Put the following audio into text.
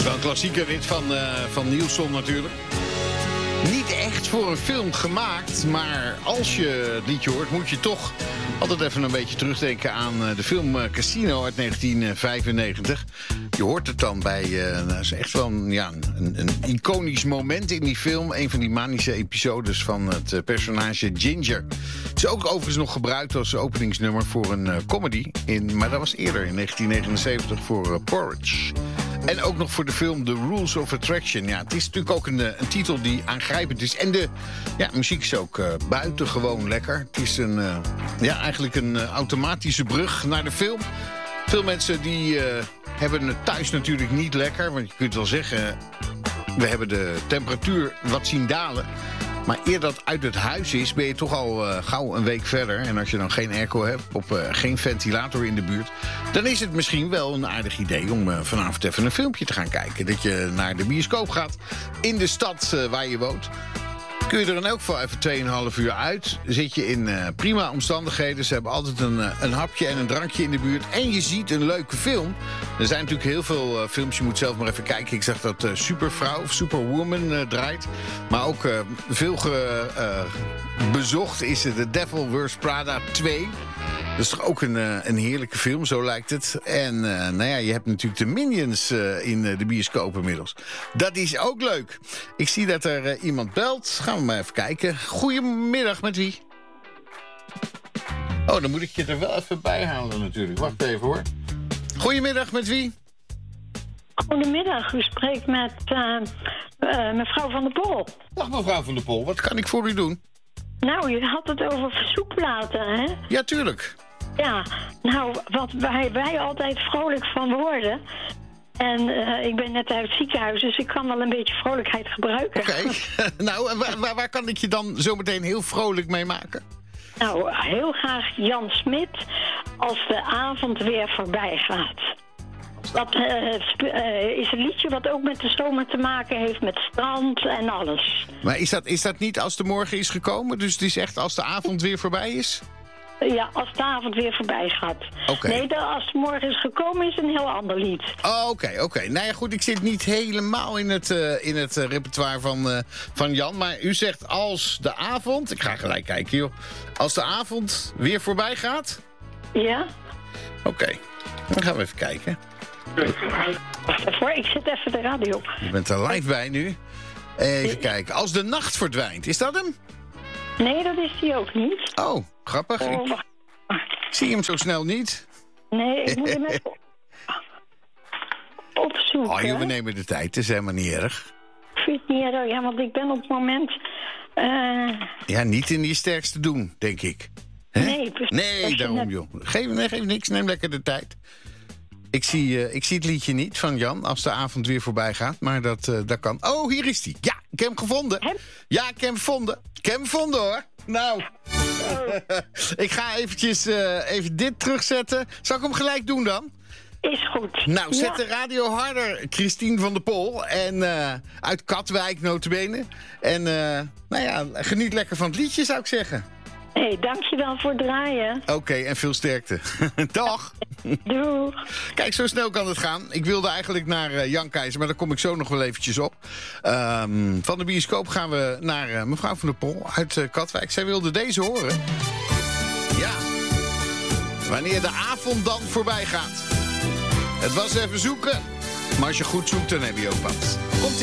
Wel een klassieke hit van Nielsen natuurlijk. Niet echt voor een film gemaakt, maar als je het liedje hoort, moet je toch altijd even een beetje terugdenken aan de film Casino uit 1995. Je hoort het dan bij, dat is echt wel een iconisch moment in die film. Een van die manische episodes van het personage Ginger. Het is ook overigens nog gebruikt als openingsnummer voor een comedy. Maar dat was eerder, in 1979, voor Porridge. En ook nog voor de film The Rules of Attraction. Ja, het is natuurlijk ook een titel die aangrijpend is. En de muziek is ook buitengewoon lekker. Het is eigenlijk een automatische brug naar de film. Veel mensen die hebben het thuis natuurlijk niet lekker. Want je kunt wel zeggen, we hebben de temperatuur wat zien dalen. Maar eer dat uit het huis is, ben je toch al gauw een week verder. En als je dan geen airco hebt, of geen ventilator in de buurt, dan is het misschien wel een aardig idee om vanavond even een filmpje te gaan kijken. Dat je naar de bioscoop gaat in de stad waar je woont. Kun je er in elk geval even 2,5 uur uit. Zit je in prima omstandigheden. Ze hebben altijd een hapje en een drankje in de buurt. En je ziet een leuke film. Er zijn natuurlijk heel veel films. Je moet zelf maar even kijken. Ik zag dat Supervrouw of Superwoman draait. Maar ook veel bezocht is The Devil Wears Prada 2. Dat is toch ook een heerlijke film, zo lijkt het. En je hebt natuurlijk de Minions in de bioscoop inmiddels. Dat is ook leuk. Ik zie dat er iemand belt. Gaan we maar even kijken. Goedemiddag, met wie? Oh, dan moet ik je er wel even bij halen natuurlijk. Wacht even hoor. Goedemiddag, met wie? Goedemiddag, u spreekt met mevrouw Van der Pol. Dag mevrouw Van der Pol, wat kan ik voor u doen? Nou, je had het over verzoekplaten, hè? Ja, tuurlijk. Ja, nou, wat wij altijd vrolijk van worden. En ik ben net uit het ziekenhuis, dus ik kan wel een beetje vrolijkheid gebruiken. Oké. Nou, waar kan ik je dan zo meteen heel vrolijk mee maken? Nou, heel graag Jan Smit, als de avond weer voorbij gaat. Dat is een liedje wat ook met de zomer te maken heeft, met strand en alles. Maar is dat niet als de morgen is gekomen? Dus het is echt als de avond weer voorbij is? Ja, als de avond weer voorbij gaat. Okay. Nee, als de morgen is gekomen is een heel ander lied. Oh, oké. Nou ja, goed, ik zit niet helemaal in het repertoire van Jan. Maar u zegt als de avond... Ik ga gelijk kijken, joh. Als de avond weer voorbij gaat? Ja. Oké, dan gaan we even kijken. Wacht even, ik zet even de radio op. Je bent er live bij nu. Even kijken. Als de nacht verdwijnt, is dat hem? Nee, dat is die ook niet. Oh, grappig. Oh, Ik zie hem zo snel niet. Nee, ik moet hem even opzoeken. Oh joh, we nemen de tijd. Het is helemaal niet erg. Ik vind het niet erg, ja, want ik ben op het moment... Ja, niet in die sterkste doen, denk ik. Hè? Nee, precies. Nee, daarom joh. Geef niks, neem lekker de tijd. Ik zie het liedje niet van Jan, als de avond weer voorbij gaat. Maar dat kan. Oh, hier is die. Ja, ik heb hem gevonden. Ja, ik heb hem gevonden hoor. Nou, ik ga even dit terugzetten. Zal ik hem gelijk doen dan? Is goed. Nou, zet de radio harder, Christine van der Pol. En uit Katwijk, notabene. En geniet lekker van het liedje, zou ik zeggen. Hé, dankjewel voor het draaien. Oké, en veel sterkte. Dag. Doeg. Kijk, zo snel kan het gaan. Ik wilde eigenlijk naar Jan Keizer, maar daar kom ik zo nog wel eventjes op. Van de bioscoop gaan we naar mevrouw van der Pol uit Katwijk. Zij wilde deze horen. Ja. Wanneer de avond dan voorbij gaat. Het was even zoeken. Maar als je goed zoekt, dan heb je ook wat. Komt-ie.